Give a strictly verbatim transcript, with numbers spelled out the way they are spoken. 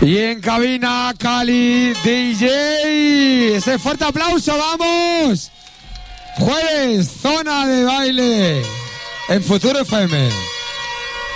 Y en cabina, Cali D J. Ese fuerte aplauso, vamos. Jueves, zona de baile en Futuro F M.